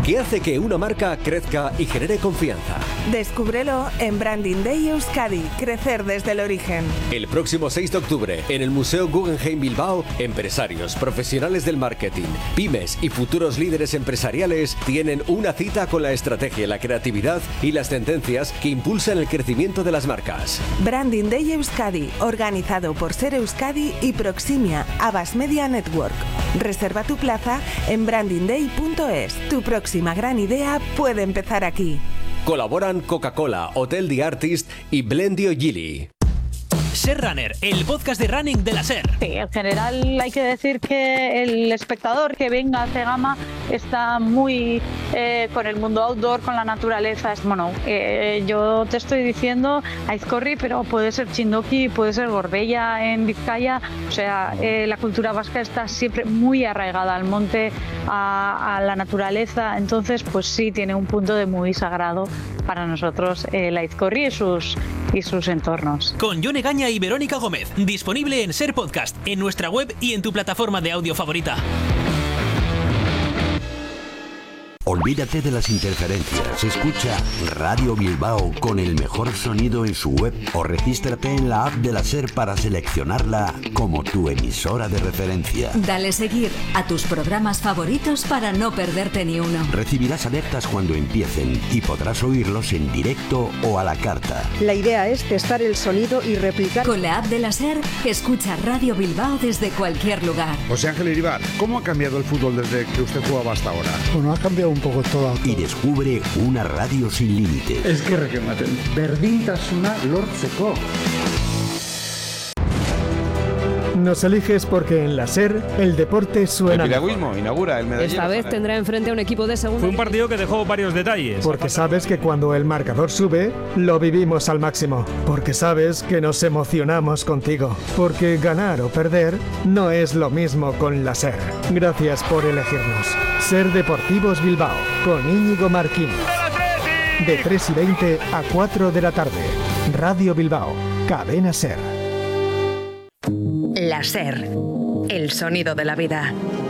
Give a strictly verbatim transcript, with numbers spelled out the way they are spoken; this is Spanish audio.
¿Qué hace que una marca crezca y genere confianza? Descúbrelo en Branding Day Euskadi, crecer desde el origen. El próximo seis de octubre, en el Museo Guggenheim Bilbao, empresarios, profesionales del marketing, pymes y futuros líderes empresariales tienen una cita con la estrategia, la creatividad y las tendencias que impulsan el crecimiento de las marcas. Branding Day Euskadi, organizado por Ser Euskadi y Proximia, Abbas Media Network. Reserva tu plaza en branding day punto es. Tu próxima gran idea puede empezar aquí. Colaboran Coca-Cola, Hotel The Artist y Blendio Gili. Ser Runner, el podcast de running de la Ser. Sí, en general hay que decir que el espectador que venga a Cegama está muy eh, con el mundo outdoor, con la naturaleza. Bueno, eh, yo te estoy diciendo Aizkorri, pero puede ser Chindoki, puede ser Gorbella en Vizcaya. O sea, eh, la cultura vasca está siempre muy arraigada al monte, a, a la naturaleza. Entonces, pues sí, tiene un punto de muy sagrado para nosotros eh, el Aizkorri y sus, y sus entornos. Con Jon Egaña y Verónica Gómez, disponible en Ser Podcast, en nuestra web y en tu plataforma de audio favorita. Olvídate de las interferencias, escucha Radio Bilbao con el mejor sonido en su web o regístrate en la app de la Ser para seleccionarla como tu emisora de referencia. Dale seguir a tus programas favoritos para no perderte ni uno. Recibirás alertas cuando empiecen y podrás oírlos en directo o a la carta. La idea es testar el sonido y replicar. Con la app de la Ser, escucha Radio Bilbao desde cualquier lugar. José Ángel Iribar, ¿cómo ha cambiado el fútbol desde que usted jugaba hasta ahora? Bueno, ha cambiado un poco todo. Y descubre una radio sin límites. Es que requematen. Berdintasuna lortzeko. Nos eliges porque en la Ser el deporte suena. El piragüismo inaugura el medallero. Esta vez tendrá enfrente a un equipo de segunda. Fue un partido que dejó varios detalles. Porque sabes que cuando el marcador sube, lo vivimos al máximo. Porque sabes que nos emocionamos contigo. Porque ganar o perder no es lo mismo con la Ser. Gracias por elegirnos. Ser Deportivos Bilbao, con Íñigo Marquín. De tres y veinte a cuatro de la tarde. Radio Bilbao, cadena Ser. La Ser, el sonido de la vida.